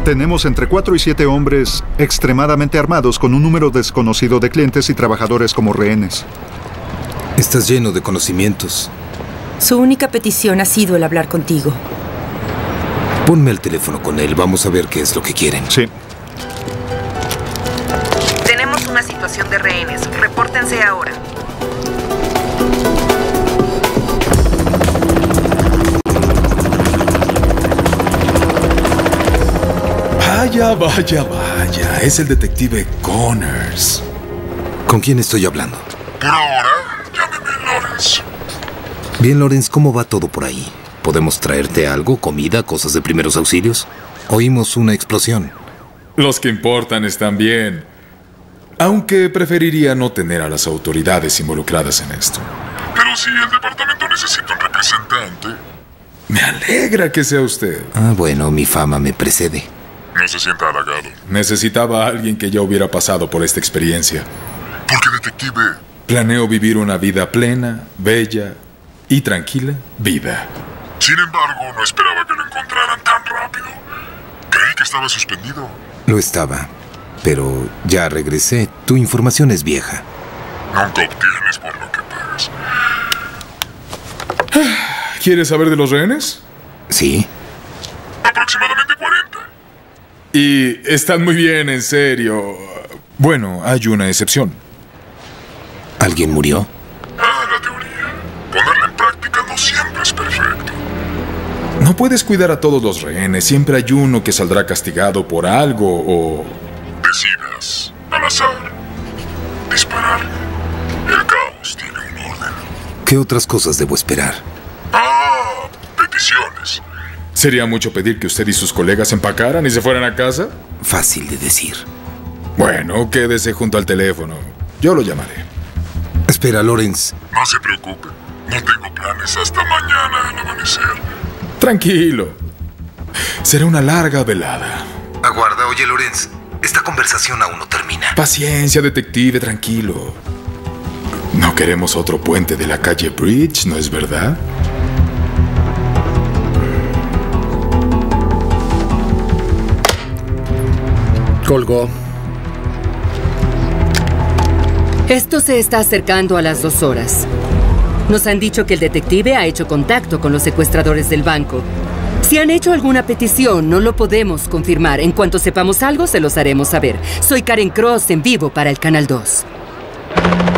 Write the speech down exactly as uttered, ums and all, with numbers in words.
Tenemos entre cuatro y siete hombres extremadamente armados con un número desconocido de clientes y trabajadores como rehenes. Estás lleno de conocimientos. Su única petición ha sido el hablar contigo. Ponme el teléfono con él. Vamos a ver qué es lo que quieren. Sí. Tenemos una situación de rehenes. Repórtense ahora. Vaya, vaya, vaya. Es el detective Connors. ¿Con quién estoy hablando? Por ahora, llámeme Lawrence. Bien, Lawrence, ¿cómo va todo por ahí? ¿Podemos traerte algo? ¿Comida? ¿Cosas de primeros auxilios? Oímos una explosión. Los que importan están bien. Aunque preferiría no tener a las autoridades involucradas en esto. Pero si el departamento necesita un representante... Me alegra que sea usted. Ah, bueno, mi fama me precede. No se sienta halagado. Necesitaba a alguien que ya hubiera pasado por esta experiencia. Porque, detective... Planeo vivir una vida plena, bella y tranquila vida. Sin embargo, no esperaba que lo encontraran tan rápido. Creí que estaba suspendido. Lo estaba, pero ya regresé. Tu información es vieja. Nunca obtienes por lo que pagas. ¿Quieres saber de los rehenes? ¿Sí? Aproximadamente cuarenta. Y están muy bien, en serio. Bueno, hay una excepción. ¿Alguien murió? Ah, la teoría. Ponerla en práctica no siempre es perfecto. No puedes cuidar a todos los rehenes. Siempre hay uno que saldrá castigado por algo o... Decidas, al azar, disparar. El caos tiene un orden. ¿Qué otras cosas debo esperar? Ah, peticiones. ¿Sería mucho pedir que usted y sus colegas empacaran y se fueran a casa? Fácil de decir. Bueno, quédese junto al teléfono. Yo lo llamaré. Espera, Lawrence. No se preocupe. No tengo planes hasta mañana al amanecer. Tranquilo. Será una larga velada. Aguarda, oye, Lawrence. Esta conversación aún no termina. Paciencia, detective, tranquilo. No queremos otro puente de la calle Bridge, ¿no es verdad? Colgó. Esto se está acercando a las dos horas. Nos han dicho que el detective ha hecho contacto con los secuestradores del banco. Si han hecho alguna petición, no lo podemos confirmar. En cuanto sepamos algo, se los haremos saber. Soy Karen Cross, en vivo para el Canal dos.